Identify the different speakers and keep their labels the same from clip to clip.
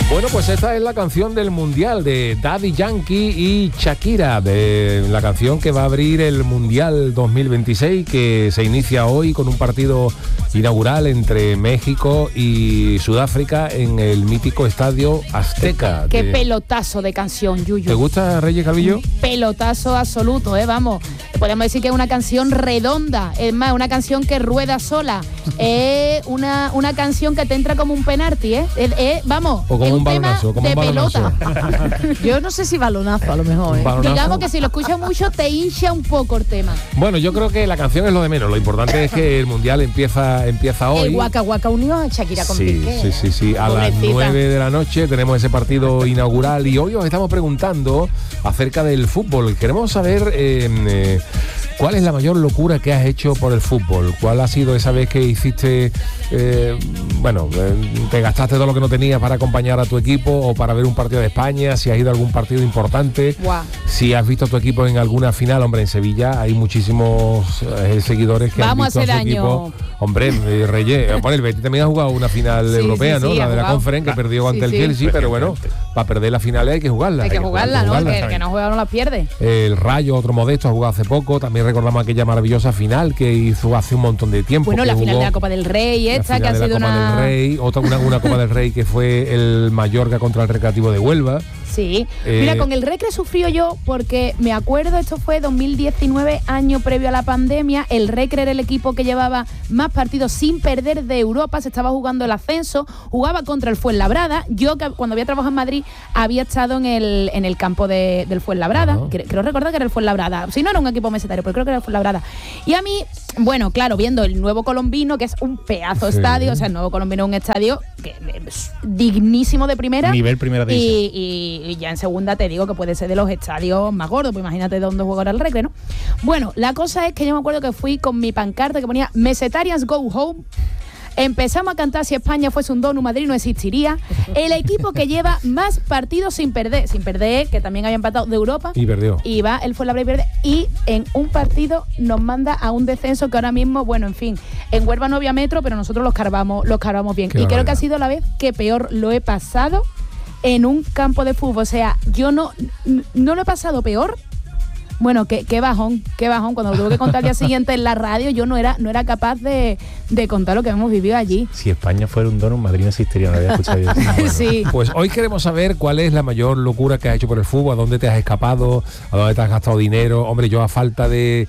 Speaker 1: Bueno, pues esta es la canción del Mundial de Daddy Yankee y Shakira, de la canción que va a abrir el Mundial 2026, que se inicia hoy con un partido inaugural entre México y Sudáfrica en el mítico Estadio Azteca.
Speaker 2: Qué pelotazo de canción, Yuyu.
Speaker 1: ¿Te gusta, Reyes Calvillo?
Speaker 2: Pelotazo absoluto, vamos. Podemos decir que es una canción redonda, es más, una canción que rueda sola, una canción que te entra como un penalti, vamos,
Speaker 1: o como
Speaker 2: es
Speaker 1: un
Speaker 2: balonazo,
Speaker 1: como
Speaker 2: de
Speaker 1: un balonazo.
Speaker 2: pelota.
Speaker 3: Yo no sé si balonazo, a lo mejor.
Speaker 2: Digamos que si lo escuchas mucho te hincha un poco el tema.
Speaker 1: Bueno, yo creo que la canción es lo de menos. Lo importante es que el Mundial empieza hoy.
Speaker 3: El Waka Waka unió a Shakira con Piqué.
Speaker 1: Sí. A las 9 de la noche tenemos ese partido inaugural y hoy os estamos preguntando acerca del fútbol. Queremos saber ¿cuál es la mayor locura que has hecho por el fútbol? ¿Cuál ha sido esa vez que hiciste, te gastaste todo lo que no tenías para acompañar a tu equipo o para ver un partido de España? Si has ido a algún partido importante,
Speaker 2: wow.
Speaker 1: Si has visto a tu equipo en alguna final. Hombre, en Sevilla hay muchísimos seguidores que
Speaker 2: vamos
Speaker 1: han visto
Speaker 2: a hacer
Speaker 1: a su equipo. Hombre, Reyes, el Betis también ha jugado una final europea, ¿no? La de la Conference, que perdió ante el Chelsea, pero bueno, para perder la final hay que jugarla.
Speaker 2: Hay que jugarla, ¿no? Que no juega no la pierde.
Speaker 1: El Rayo, otro modesto, ha jugado hace poco. También recordamos aquella maravillosa final que hizo hace un montón de tiempo.
Speaker 2: Bueno, la final de la Copa del Rey, esta que ha sido
Speaker 1: una del Rey, una Copa del Rey que fue el Mallorca contra el Recreativo de Huelva.
Speaker 2: Sí, mira, con el Recre sufrió yo porque me acuerdo, esto fue 2019, año previo a la pandemia. El Recre era el equipo que llevaba más partidos sin perder de Europa, se estaba jugando el ascenso, jugaba contra el Fuenlabrada. Yo, cuando había trabajado en Madrid, había estado en el campo del Fuenlabrada. Uh-huh. Creo recordar que era el Fuenlabrada, si no era un equipo mesetario, pero creo que era el Fuenlabrada. Y a mí, bueno, claro, viendo el Nuevo Colombino, que es un pedazo de estadio, o sea, el Nuevo Colombino es un estadio que es dignísimo de primera.
Speaker 4: Nivel primera división.
Speaker 2: Y ya en segunda te digo que puede ser de los estadios más gordos, pues imagínate de dónde juega ahora el Recre, ¿no? Bueno, la cosa es que yo me acuerdo que fui con mi pancarta que ponía Mesetarians Go Home. Empezamos a cantar Si España fuese un donut, Madrid no existiría. El equipo que lleva más partidos sin perder, que también había empatado de Europa.
Speaker 1: Y perdió.
Speaker 2: Y va, él fue la pierde. Y en un partido nos manda a un descenso que ahora mismo, bueno, en fin, en Huelva no había metro, pero nosotros los cargamos bien. Y creo que ha sido la vez que peor lo he pasado en un campo de fútbol. O sea, yo no lo he pasado peor. Bueno, qué bajón. Cuando lo tuve que contar al día siguiente en la radio, yo no era capaz de contar lo que hemos vivido allí.
Speaker 4: Si España fuera un donut, Madrid no existiría, no había escuchado yo.
Speaker 1: Bueno,
Speaker 2: sí.
Speaker 1: Pues hoy queremos saber cuál es la mayor locura que has hecho por el fútbol, a dónde te has escapado, a dónde te has gastado dinero. Hombre, yo a falta de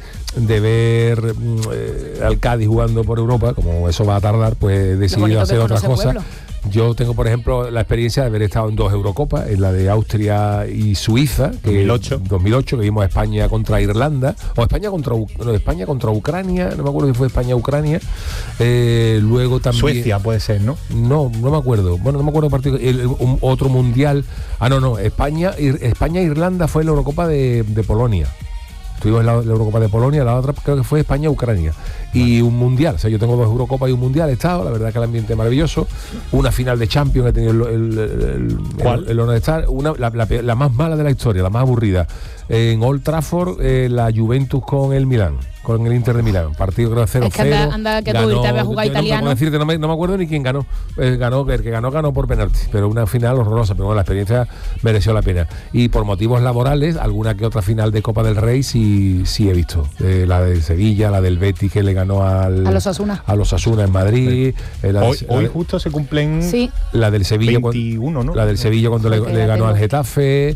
Speaker 1: ver al Cádiz jugando por Europa, como eso va a tardar, pues he decidido hacer otras cosas. Yo tengo, por ejemplo, la experiencia de haber estado en 2 Eurocopas, en la de Austria y Suiza, que 2008, que vimos a España contra Irlanda, o España contra Ucrania, no me acuerdo si fue España-Ucrania, luego también...
Speaker 4: Suecia puede ser, ¿no?
Speaker 1: No me acuerdo, no me acuerdo partido, otro mundial, España-Irlanda fue la Eurocopa de Polonia. Tuvimos la Eurocopa de Polonia, la otra creo que fue España-Ucrania. Y un mundial, o sea, yo tengo 2 Eurocopas y un mundial, he estado, la verdad que el ambiente es maravilloso. Una final de Champions, he tenido el honor de estar, la más mala de la historia, la más aburrida. En Old Trafford, la Juventus con el Milán, con el Inter de Milán, partido creo 0-0.
Speaker 2: Es que anda que tú te habías jugado italiano.
Speaker 1: No decirte, no me acuerdo ni quién ganó. El que ganó por penalti, pero una final horrorosa, pero bueno, la experiencia mereció la pena. Y por motivos laborales, alguna que otra final de Copa del Rey sí he visto. La del Sevilla, la del Betis que le ganó a los Osasuna en Madrid.
Speaker 4: Hoy justo se cumplen
Speaker 1: la del Sevilla
Speaker 4: 21, ¿no?
Speaker 1: La del Sevilla cuando le ganó al Getafe.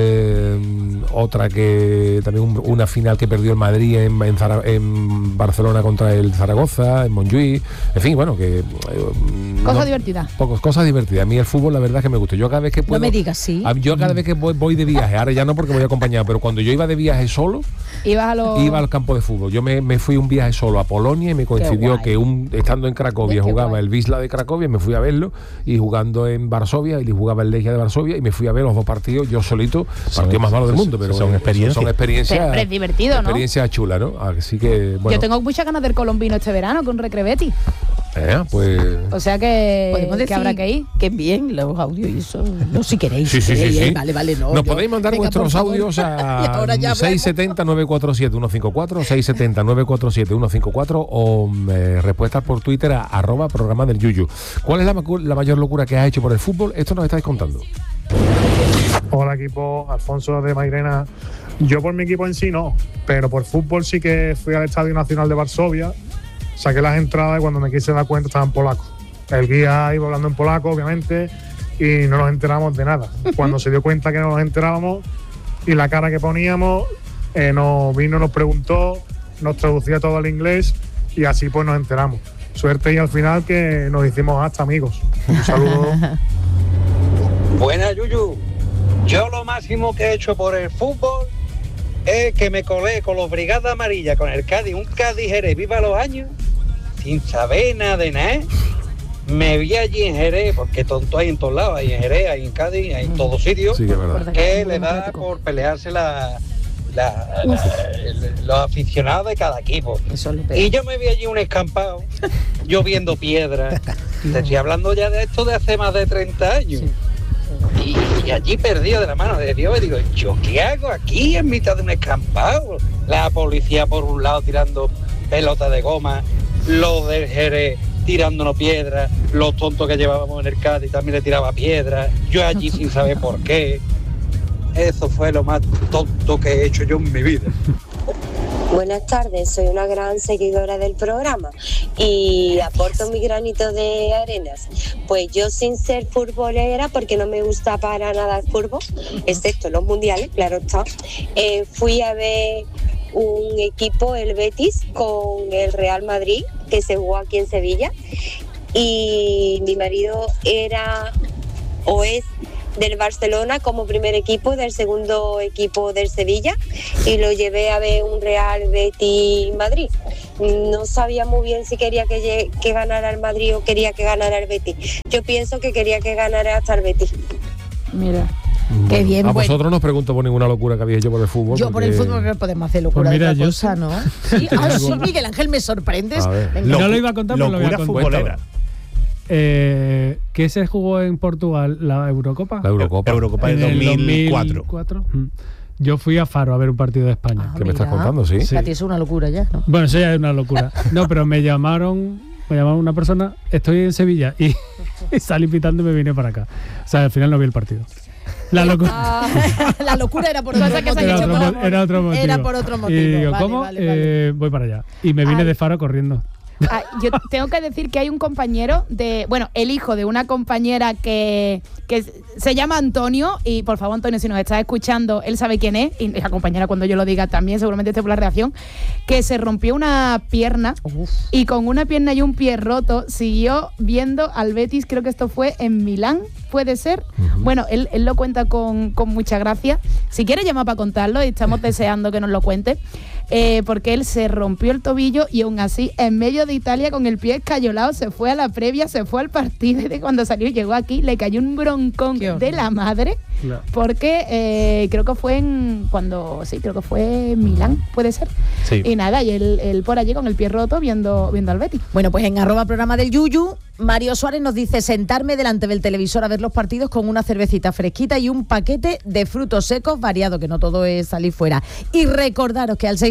Speaker 1: Otra que también una final que perdió el Madrid en Barcelona contra el Zaragoza, en Montjuïc, en fin, bueno, que
Speaker 2: cosas divertidas.
Speaker 1: Cosas divertidas. A mí el fútbol la verdad que me gusta. Yo cada vez que puedo,
Speaker 3: no me digas sí.
Speaker 1: Yo cada vez que voy de viaje, ahora ya no porque voy acompañado, pero cuando yo iba de viaje solo, iba al campo de fútbol. Yo me fui un viaje solo a Polonia y me coincidió que estando en Cracovia jugaba el Wisla de Cracovia, me fui a verlo, y jugando en Varsovia, y jugaba el Legia de Varsovia, y me fui a ver los 2 partidos yo solito, partido más malo del mundo, pero son experiencias.
Speaker 2: Siempre es divertido, ¿no?
Speaker 1: Experiencia chula, ¿no? Así que, bueno.
Speaker 2: Yo tengo muchas ganas del colombino este verano con Recre Betis.
Speaker 1: Pues...
Speaker 2: O sea que,
Speaker 3: podemos decir
Speaker 2: que habrá que ir.
Speaker 3: Que bien los audios y eso. No, si queréis.
Speaker 1: Sí.
Speaker 3: Vale, no.
Speaker 1: Nos podéis mandar vuestros audios a 670-947-154, 670-947-154 o respuestas por Twitter a @programa del Yuyu. ¿Cuál es la mayor locura que has hecho por el fútbol? Esto nos estáis contando.
Speaker 5: Hola equipo, Alfonso de Mairena. Yo por mi equipo en sí no, pero por fútbol sí que fui al Estadio Nacional de Varsovia, saqué las entradas y cuando me quise dar cuenta estaban polacos. El guía iba hablando en polaco, obviamente, y no nos enteramos de nada. Cuando se dio cuenta que no nos enterábamos y la cara que poníamos, nos vino, nos preguntó, nos traducía todo al inglés y así pues nos enteramos. Suerte y al final que nos hicimos hasta amigos. Un saludo.
Speaker 6: Buena, Yuyu. Yo lo máximo que he hecho por el fútbol es que me colé con los Brigadas Amarillas, con el Cádiz, un Cádiz Jerez, viva los años, sin saber nada de nada. Me vi allí en Jerez, porque tonto hay en todos lados, hay en Jerez, hay en Cádiz, hay en todos sitios,
Speaker 1: Sí, que es verdad.
Speaker 6: que le da por pelearse los aficionados de cada equipo.
Speaker 3: Eso le pega.
Speaker 6: Y yo me vi allí un escampado, lloviendo piedras. Te estoy hablando ya de esto de hace más de 30 años. Y allí perdido de la mano de Dios, y digo, ¿yo qué hago aquí en mitad de un escampado? La policía por un lado tirando pelotas de goma, los del Jerez tirándonos piedras, los tontos que llevábamos en el Cádiz también le tiraba piedras, yo allí sin saber por qué. Eso fue lo más tonto que he hecho yo en mi vida.
Speaker 7: Buenas tardes, soy una gran seguidora del programa y aporto mi granito de arenas. Pues yo, sin ser futbolera, porque no me gusta para nada el fútbol, excepto los mundiales, claro está, fui a ver un equipo, el Betis, con el Real Madrid, que se jugó aquí en Sevilla, y mi marido era o es del Barcelona como primer equipo, del segundo equipo del Sevilla, y lo llevé a ver un Real Betis Madrid. No sabía muy bien si quería que ganara el Madrid o quería que ganara el Betis. Yo pienso que quería que ganara hasta el Betis.
Speaker 2: Mira.
Speaker 3: Qué bien,
Speaker 1: A
Speaker 3: bueno.
Speaker 1: vosotros no os pregunto por ninguna locura que habéis hecho por el fútbol.
Speaker 3: Yo por el fútbol no podemos hacer locura
Speaker 8: Pues mira,
Speaker 3: de otra
Speaker 8: yo
Speaker 3: cosa,
Speaker 8: sí.
Speaker 3: ¿no? Sí, sí, Miguel Ángel, me sorprendes.
Speaker 1: A ver.
Speaker 3: Venga.
Speaker 8: No lo iba a contar, pero lo voy a
Speaker 4: Locura
Speaker 8: contar.
Speaker 4: futbolera.
Speaker 8: ¿Qué se jugó en Portugal? ¿La Eurocopa?
Speaker 1: La Eurocopa.
Speaker 4: Eurocopa
Speaker 8: En
Speaker 4: del
Speaker 8: el
Speaker 4: 2004.
Speaker 8: 2004. Yo fui a Faro a ver un partido de España.
Speaker 1: ¿Qué me estás
Speaker 3: Mira.
Speaker 1: contando? Sí.
Speaker 8: Sí.
Speaker 3: A ti es una locura ya, ¿no?
Speaker 8: Bueno, eso ya es una locura. No, pero me llamaron una persona, estoy en Sevilla, y salí pitando y me vine para acá. O sea, al final no vi el partido. La locura.
Speaker 3: La locura era por otro
Speaker 2: Cosa que se han
Speaker 3: motivo.
Speaker 2: hecho
Speaker 8: Era otro motivo.
Speaker 3: Era por otro motivo.
Speaker 8: Y digo,
Speaker 3: Vale,
Speaker 8: ¿cómo?
Speaker 3: vale.
Speaker 8: Voy para allá. Y me vine
Speaker 2: Ay.
Speaker 8: de Faro corriendo.
Speaker 2: Yo tengo que decir que hay un compañero el hijo de una compañera que se llama Antonio, y por favor, Antonio, si nos estás escuchando, él sabe quién es, y la compañera, cuando yo lo diga también, seguramente esté por la reacción, que se rompió una pierna y con una pierna y un pie roto siguió viendo al Betis. Creo que esto fue en Milán, puede ser. Bueno, él lo cuenta con mucha gracia. Si quiere llamar para contarlo, y estamos deseando que nos lo cuente, porque él se rompió el tobillo y aún así, en medio de Italia, con el pie escayolado, se fue a la previa, se fue al partido, y de cuando salió y llegó aquí, le cayó un broncón de la madre,
Speaker 8: Claro.
Speaker 2: porque creo que fue creo que fue en Milán, puede ser.
Speaker 4: Sí.
Speaker 2: Y nada, y él por allí con el pie roto viendo al Betis.
Speaker 3: Bueno, pues en @programa del Yuyu, Mario Suárez nos dice: sentarme delante del televisor a ver los partidos con una cervecita fresquita y un paquete de frutos secos variado, que no todo es salir fuera. Y recordaros que al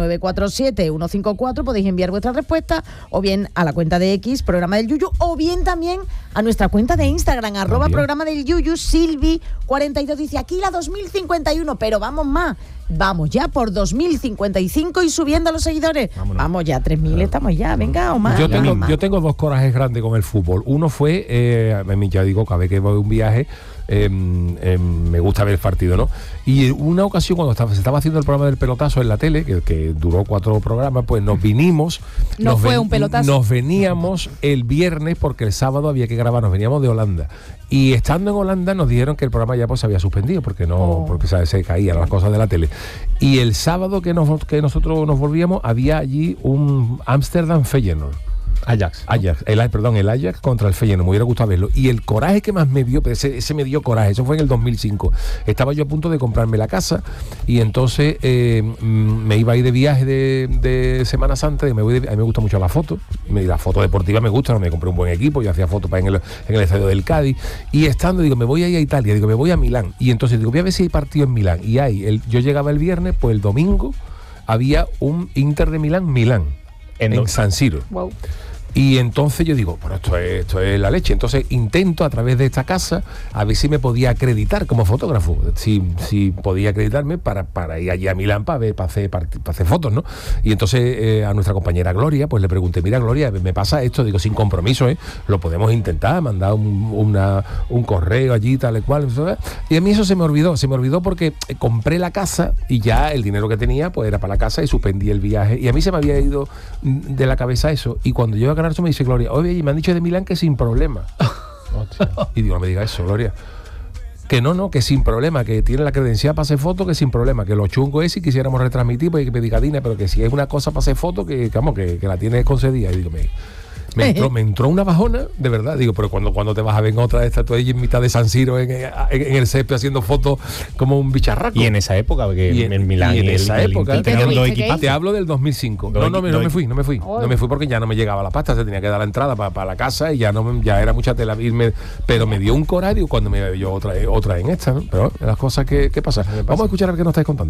Speaker 3: 679-47-154 podéis enviar vuestra respuesta, o bien a la cuenta de X, programa del Yuyu, o bien también a nuestra cuenta de Instagram, @programa del Yuyu. Silvi42 dice: aquí la 2051, pero vamos más. Vamos ya por 2055 y subiendo los seguidores.
Speaker 1: Vámonos.
Speaker 3: Vamos ya, 3000 estamos ya, venga, o más.
Speaker 1: Yo
Speaker 3: ya,
Speaker 1: tengo,
Speaker 3: más.
Speaker 1: yo tengo dos corajes grandes con el fútbol. Uno fue, a mí ya digo, cada vez que voy a un viaje, me gusta ver el partido, ¿no? Y una ocasión, cuando se estaba haciendo el programa del pelotazo en la tele, que duró 4 programas, pues nos vinimos.
Speaker 2: No fue un pelotazo.
Speaker 1: Nos veníamos el viernes porque el sábado había que grabar, nos veníamos de Holanda. Y estando en Holanda nos dijeron que el programa ya pues se había suspendido porque porque ¿sabes? Se caían las cosas de la tele. Y el sábado que nosotros nos volvíamos, había allí un Amsterdam Feyenoord. Ajax, el Ajax contra el Feyenoord, me hubiera gustado verlo. Y el coraje que más me dio, ese me dio coraje, eso fue en el 2005. Estaba yo a punto de comprarme la casa y entonces me iba a ir de viaje de Semana Santa. A mí me gusta mucho la foto deportiva me gusta, me compré un buen equipo, yo hacía fotos en el estadio del Cádiz. Y estando, digo, me voy a ir a Italia, digo, me voy a Milán. Y entonces digo, voy a ver si hay partido en Milán. Y yo llegaba el viernes, pues el domingo había un Inter de Milán en San Siro.
Speaker 2: Wow.
Speaker 1: Y entonces yo digo, bueno, esto es la leche. Entonces intento a través de esta casa a ver si me podía acreditar como fotógrafo, si podía acreditarme para ir allí a Milán para hacer fotos, ¿no? Y entonces a nuestra compañera Gloria, pues le pregunté, mira Gloria, me pasa esto, digo, sin compromiso, lo podemos intentar, mandar un correo allí, tal y cual. Y a mí eso se me olvidó porque compré la casa y ya el dinero que tenía pues era para la casa y suspendí el viaje. Y a mí se me había ido de la cabeza eso. Y cuando yo me dice Gloria, oye, me han dicho de Milán que sin problema. Y digo, no me diga eso, Gloria. Que no, que sin problema, que tiene la credencial para hacer fotos, que sin problema, que lo chungo es si quisiéramos retransmitir, pues hay que pedir cadena, pero que si es una cosa para hacer fotos, que la tiene concedida. Y digo, me entró una bajona, de verdad. Digo, pero cuando te vas a ver en otra esta, tú ahí en mitad de San Siro, en el césped, haciendo fotos como un bicharraco.
Speaker 4: Y en esa época, porque en Milán
Speaker 1: y en esa época
Speaker 4: tenían dos equipos.
Speaker 1: Te hablo del 2005. No me fui.
Speaker 2: Oh.
Speaker 1: No me fui porque ya no me llegaba la pasta, se tenía que dar la entrada para la casa y ya era mucha tela irme. Pero me dio un coraje cuando me veo yo otra en esta, ¿no? Pero las cosas que pasan. Vamos a escuchar a ver qué nos estáis contando.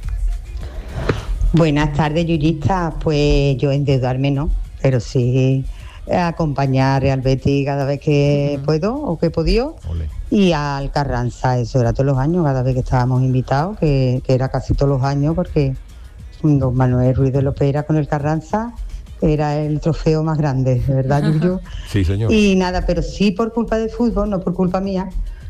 Speaker 9: Buenas tardes, yuyistas. Pues yo endeudarme no, pero sí acompañar a Real Betis cada vez que puedo o que he podido.
Speaker 1: Olé.
Speaker 9: Y al Carranza, eso era todos los años, cada vez que estábamos invitados, que era casi todos los años, porque don Manuel Ruiz de Lopera con el Carranza era el trofeo más grande, ¿de verdad, Yuyu?
Speaker 1: Sí, señor.
Speaker 9: Y nada, pero sí por culpa del fútbol, no por culpa mía,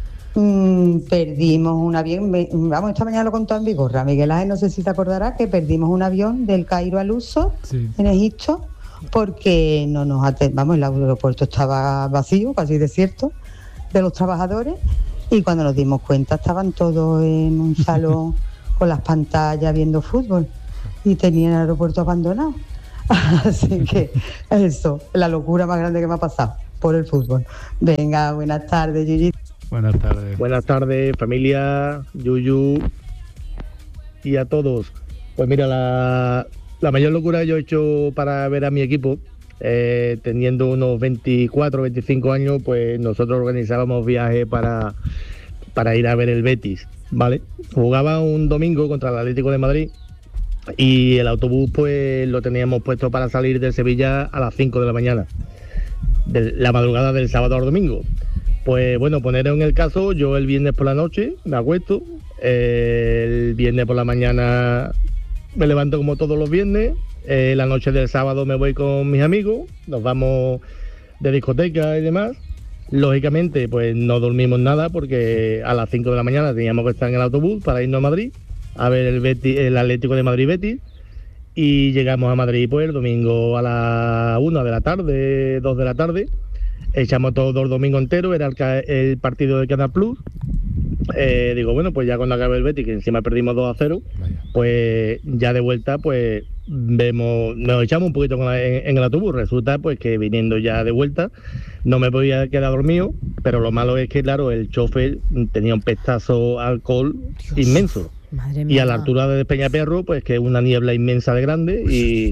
Speaker 9: perdimos un avión. Esta mañana lo contó en Vigorra, Miguel Ángel, no sé si te acordarás, que perdimos un avión del Cairo al Luxor, en Egipto, porque no nos atendamos, el aeropuerto estaba vacío, casi desierto, de los trabajadores, y cuando nos dimos cuenta estaban todos en un salón con las pantallas viendo fútbol y tenían el aeropuerto abandonado. Así que eso, la locura más grande que me ha pasado por el fútbol. Venga, buenas tardes, Yuyi.
Speaker 8: Buenas tardes.
Speaker 10: Buenas tardes, familia, Yuyu y a todos. Pues mira, la mayor locura que yo he hecho para ver a mi equipo, teniendo unos 24, 25 años, pues nosotros organizábamos viajes para ir a ver el Betis, ¿vale? Jugaba un domingo contra el Atlético de Madrid y el autobús pues lo teníamos puesto para salir de Sevilla a las 5 de la mañana, de la madrugada del sábado al domingo. Pues bueno, poneros en el caso, yo el viernes por la noche me acuesto, el viernes por la mañana me levanto como todos los viernes, la noche del sábado me voy con mis amigos, nos vamos de discoteca y demás. Lógicamente, pues no dormimos nada porque a las 5 de la mañana teníamos que estar en el autobús para irnos a Madrid a ver el Atlético de Madrid-Betis, y llegamos a Madrid pues el domingo a la 1 de la tarde, 2 de la tarde. Echamos todo el domingo entero, era el partido de Canal Plus. Digo, bueno, pues ya cuando acabe el Betis, que encima perdimos 2-0, pues ya de vuelta, pues nos echamos un poquito en el autobús. Resulta pues que viniendo ya de vuelta no me podía quedar dormido, pero lo malo es que, claro, el chofer tenía un pestazo alcohol inmenso.
Speaker 3: Madre mía.
Speaker 10: Y a la altura de Peñaperro, pues que es una niebla inmensa de grande,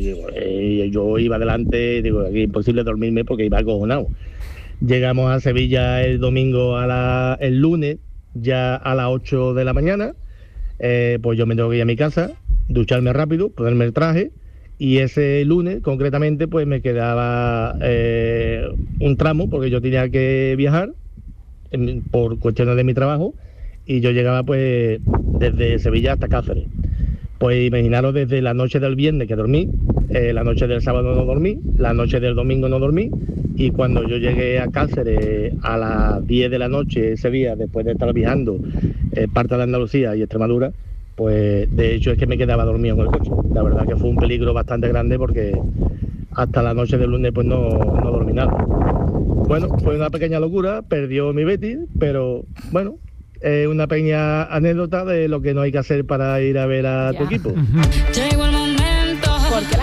Speaker 10: y yo iba adelante, digo, aquí es imposible dormirme porque iba acojonado. Llegamos a Sevilla el domingo, el lunes, ya a las 8 de la mañana, pues yo me tengo que ir a mi casa, ducharme rápido, ponerme el traje, y ese lunes, concretamente, pues me quedaba un tramo, porque yo tenía que viajar por cuestiones de mi trabajo, y yo llegaba pues desde Sevilla hasta Cáceres. Pues imaginaros, desde la noche del viernes que dormí, la noche del sábado no dormí, la noche del domingo no dormí, y cuando yo llegué a Cáceres a las 10 de la noche ese día, después de estar viajando parte de Andalucía y Extremadura, pues de hecho es que me quedaba dormido en el coche. La verdad que fue un peligro bastante grande porque hasta la noche del lunes pues no dormí nada. Bueno, fue una pequeña locura, perdió mi Betis, pero bueno, una pequeña anécdota de lo que no hay que hacer para ir a ver a tu equipo.
Speaker 2: ¿Por qué la gente del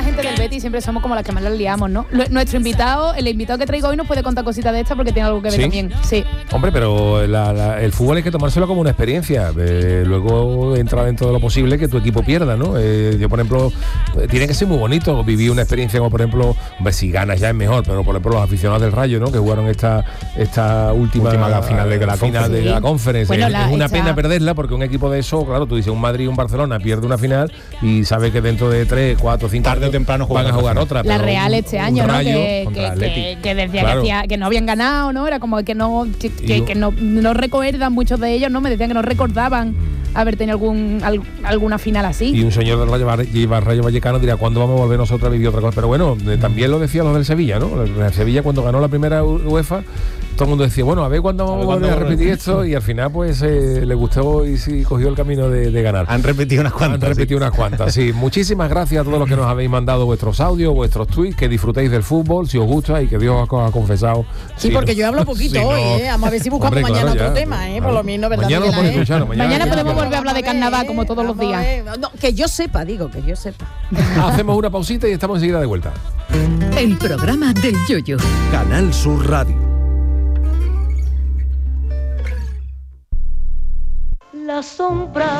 Speaker 2: Betis siempre somos como las que más las liamos, ¿no? Nuestro invitado, el invitado que traigo hoy nos puede contar cositas de esta porque tiene algo que ver también. Sí.
Speaker 1: Hombre, pero el fútbol hay que tomárselo como una experiencia. Luego entra dentro de lo posible que tu equipo pierda, ¿no? Yo, por ejemplo, tiene que ser muy bonito vivir una experiencia como, por ejemplo, si ganas ya es mejor, pero por ejemplo los aficionados del Rayo, ¿no? Que jugaron esta última final de la Conference. Bueno, es una pena perderla porque un equipo de eso, claro, tú dices un Madrid y un Barcelona pierde una final y sabe que dentro de 3, 4, 5
Speaker 4: tarde o temprano
Speaker 1: van a jugar otra.
Speaker 2: La Real este año, ¿no? Que decía que no habían ganado, ¿no? Era como que no recuerdan muchos de ellos, ¿no? Me decían que no recordaban haber tenido alguna final así.
Speaker 1: Y un señor del Rayo Vallecano dirá, ¿cuándo vamos a volver nosotros a vivir otra cosa? Pero bueno, también lo decían los del Sevilla, ¿no? El Sevilla cuando ganó la primera UEFA, todo el mundo decía, bueno, a ver cuándo vamos a volver a repetir esto, y al final pues le gustó y sí cogió el camino de ganar.
Speaker 4: Han repetido unas cuantas.
Speaker 1: Sí. Muchísimas gracias a todos los que nos habéis mandado vuestros audios, vuestros tweets, que disfrutéis del fútbol, si os gusta, y que Dios os ha confesado.
Speaker 3: Sí, porque yo hablo poquito hoy, Vamos a ver si buscamos mañana otro tema, por lo menos, ¿verdad?
Speaker 2: Mañana podemos volver a hablar de carnaval como todos los días.
Speaker 3: No, que yo sepa, que yo sepa.
Speaker 1: Hacemos una pausita y estamos enseguida de vuelta.
Speaker 11: El programa del Yoyo.
Speaker 12: Canal Sur Radio.
Speaker 13: La sombra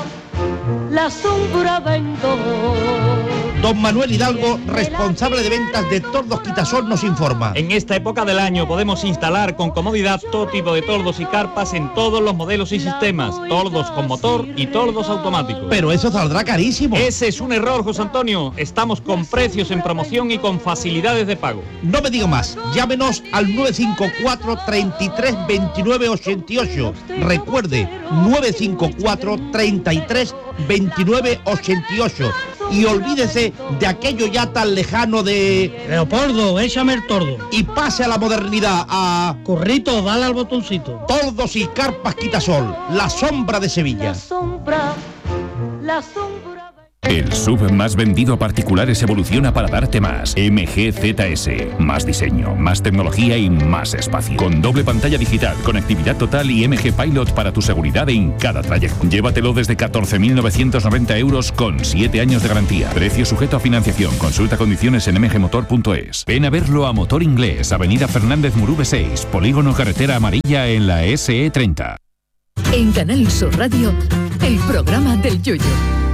Speaker 13: vendo.
Speaker 14: Don Manuel Hidalgo, responsable de ventas de Tordos Quitasol, nos informa.
Speaker 15: En esta época del año podemos instalar con comodidad todo tipo de tordos y carpas en todos los modelos y sistemas, tordos con motor y tordos automáticos.
Speaker 14: Pero eso saldrá carísimo.
Speaker 15: Ese es un error, José Antonio. Estamos con precios en promoción y con facilidades de pago.
Speaker 14: No me diga más. Llámenos al 954 33 29 88. Recuerde, 954 33 29 88. Y olvídese de aquello ya tan lejano de...
Speaker 16: Leopoldo, échame el tordo.
Speaker 14: Y pase a la modernidad, a...
Speaker 16: Currito, dale al botoncito.
Speaker 14: Tordos y carpas Quitasol, la sombra de Sevilla.
Speaker 13: La sombra.
Speaker 12: El SUV más vendido a particulares evoluciona para darte más. MG ZS. Más diseño, más tecnología y más espacio. Con doble pantalla digital, conectividad total y MG Pilot para tu seguridad en cada trayecto. Llévatelo desde 14.990 euros con 7 años de garantía. Precio sujeto a financiación. Consulta condiciones en mgmotor.es. Ven a verlo a Motor Inglés, Avenida Fernández Murube 6, Polígono Carretera Amarilla en la SE30.
Speaker 11: En Canal Sur Radio, el programa del Yoyo.